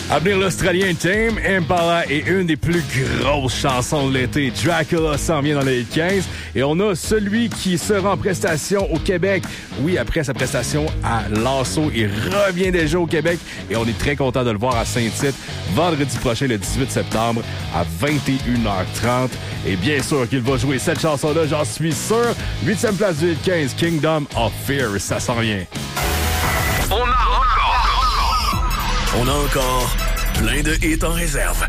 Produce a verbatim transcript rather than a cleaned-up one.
À venir, l'Australien Tame Impala et une des plus grosses chansons de l'été. Dracula s'en vient dans le hit quinze. Et on a celui qui sera en prestation au Québec. Oui, après sa prestation à Lasso, il revient déjà au Québec. Et on est très content de le voir à Saint-Tite vendredi prochain, le dix-huit septembre, à vingt et une heures trente. Et bien sûr qu'il va jouer cette chanson-là, j'en suis sûr. Huitième place du hit quinze, Kingdom of Fear, ça s'en vient. On a encore... On a encore plein de hits en réserve.